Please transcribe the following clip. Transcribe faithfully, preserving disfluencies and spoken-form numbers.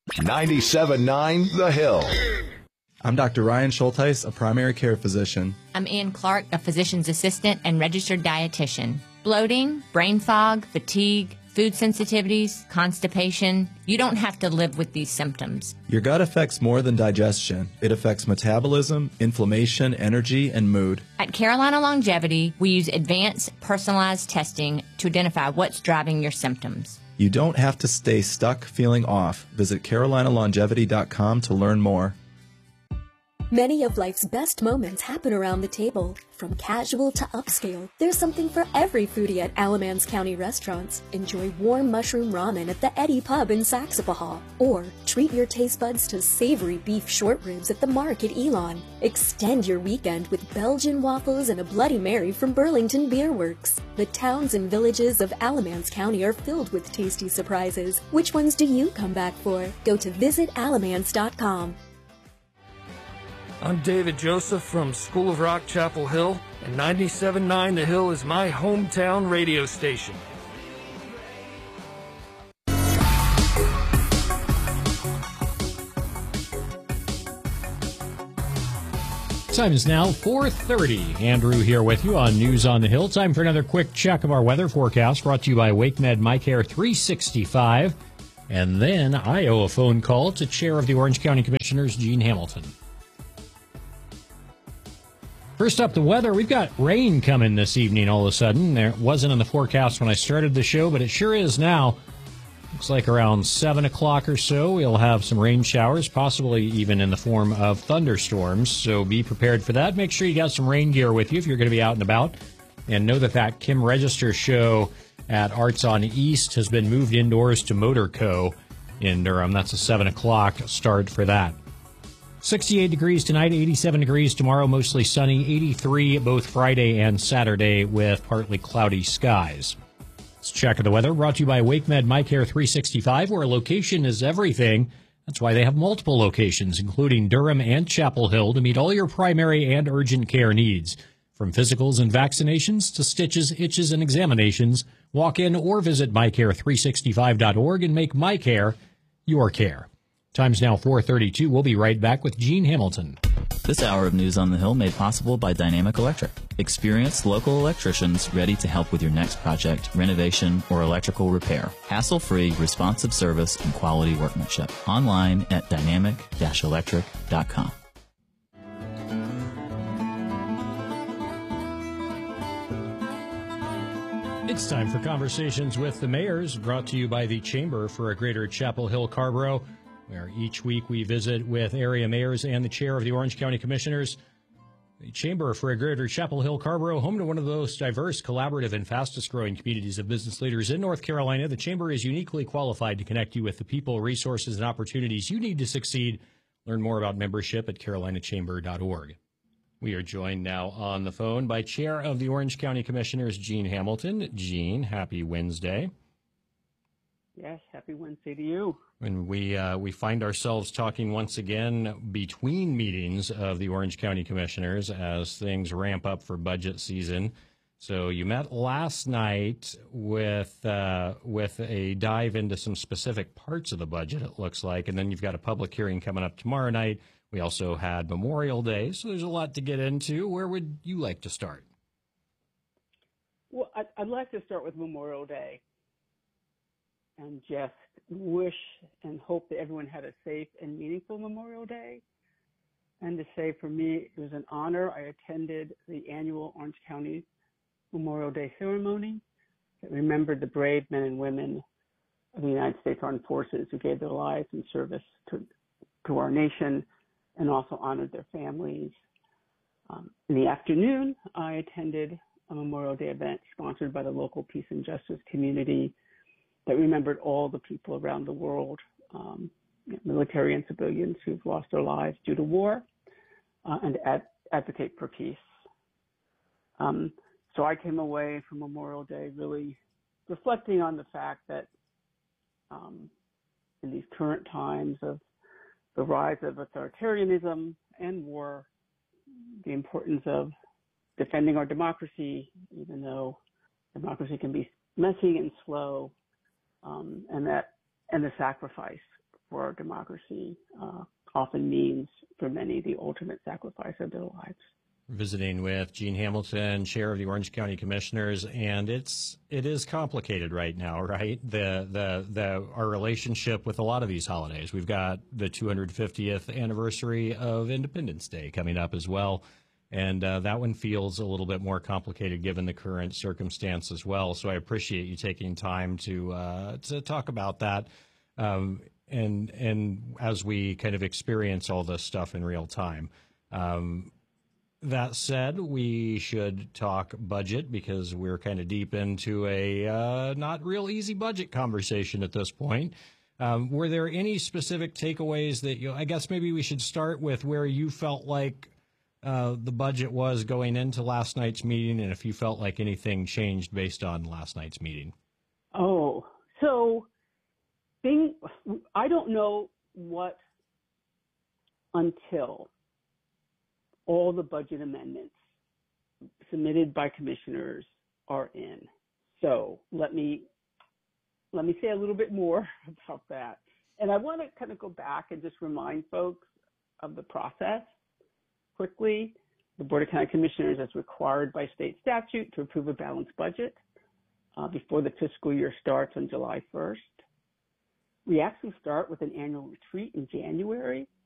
ninety-seven point nine The Hill. I'm Doctor Ryan Schulteis, a primary care physician. I'm Ann Clark, a physician's assistant and registered dietitian. Bloating, brain fog, fatigue, food sensitivities, constipation. You don't have to live with these symptoms. Your gut affects more than digestion. It affects metabolism, inflammation, energy, and mood. At Carolina Longevity, we use advanced, personalized testing to identify what's driving your symptoms. You don't have to stay stuck feeling off. Visit carolina longevity dot com to learn more. Many of life's best moments happen around the table. From casual to upscale, there's something for every foodie at Alamance County restaurants. Enjoy warm mushroom ramen at the Eddie Pub in Saxapahaw. Or treat your taste buds to savory beef short ribs at the Mark at Elon. Extend your weekend with Belgian waffles and a Bloody Mary from Burlington Beer Works. The towns and villages of Alamance County are filled with tasty surprises. Which ones do you come back for? Go to visit alamance dot com. I'm David Joseph from School of Rock, Chapel Hill, and ninety-seven point nine The Hill is my hometown radio station. Time is now four thirty. Andrew here with you on News on the Hill. Time for another quick check of our weather forecast brought to you by WakeMed MyCare three sixty-five. And then I owe a phone call to Chair of the Orange County Commissioners, Gene Hamilton. First up, the weather. We've got rain coming this evening all of a sudden. There wasn't in the forecast when I started the show, but it sure is now. Looks like around seven o'clock or so, we'll have some rain showers, possibly even in the form of thunderstorms. So be prepared for that. Make sure you got some rain gear with you if you're going to be out and about. And know that that Kim Register show at Arts on East has been moved indoors to Motor Co. in Durham. That's a seven o'clock start for that. sixty-eight degrees tonight, eighty-seven degrees tomorrow, mostly sunny, eighty-three both Friday and Saturday with partly cloudy skies. Let's check the weather, brought to you by WakeMed MyCare three sixty-five, where location is everything. That's why they have multiple locations, including Durham and Chapel Hill, to meet all your primary and urgent care needs. From physicals and vaccinations to stitches, itches, and examinations, walk in or visit my care three sixty-five dot org and make MyCare your care. Time's now four thirty-two. We'll be right back with Gene Hamilton. This hour of News on the Hill made possible by Dynamic Electric. Experienced local electricians ready to help with your next project, renovation, or electrical repair. Hassle-free, responsive service and quality workmanship. Online at dynamic dash electric dot com. It's time for Conversations with the Mayors, brought to you by the Chamber for a Greater Chapel Hill Carrboro, where each week we visit with area mayors and the chair of the Orange County Commissioners. The Chamber for a Greater Chapel Hill Carrboro, home to one of the most diverse, collaborative, and fastest-growing communities of business leaders in North Carolina. The Chamber is uniquely qualified to connect you with the people, resources, and opportunities you need to succeed. Learn more about membership at carolina chamber dot org. We are joined now on the phone by Chair of the Orange County Commissioners, Gene Hamilton. Gene, happy Wednesday. Yes, happy Wednesday to you. And we uh, we find ourselves talking once again between meetings of the Orange County Commissioners as things ramp up for budget season. So you met last night with uh, with a dive into some specific parts of the budget, it looks like, and then you've got a public hearing coming up tomorrow night. We also had Memorial Day, so there's a lot to get into. Where would you like to start? Well, I'd, I'd like to start with Memorial Day and just wish and hope that everyone had a safe and meaningful Memorial Day. And to say, for me, it was an honor. I attended the annual Orange County Memorial Day ceremony that remembered the brave men and women of the United States Armed Forces who gave their lives in service to, to our nation, and also honored their families. Um, in the afternoon, I attended a Memorial Day event sponsored by the local peace and justice community that remembered all the people around the world, um, military and civilians who've lost their lives due to war, uh, and ad- advocate for peace. Um, so I came away from Memorial Day really reflecting on the fact that um, in these current times of the rise of authoritarianism and war, the importance of defending our democracy, even though democracy can be messy and slow, um, and that and the sacrifice for our democracy uh, often means for many the ultimate sacrifice of their lives. Visiting with Gene Hamilton, Chair of the Orange County Commissioners, and it's it is complicated right now, right? The the the our relationship with a lot of these holidays. We've got the two hundred fiftieth anniversary of Independence Day coming up as well, and uh, that one feels a little bit more complicated given the current circumstance as well. So I appreciate you taking time to uh, to talk about that, um, and and as we kind of experience all this stuff in real time. Um, That said, we should talk budget because we're kind of deep into a uh, not real easy budget conversation at this point. Um, were there any specific takeaways that you, I guess maybe we should start with where you felt like uh, the budget was going into last night's meeting and if you felt like anything changed based on last night's meeting? Oh, so thing, I don't know what until all the budget amendments submitted by commissioners are in. So let me let me say a little bit more about that. And I want to kind of go back and just remind folks of the process quickly. The Board of County Commissioners is required by state statute to approve a balanced budget uh, before the fiscal year starts on July first. We actually start with an annual retreat in January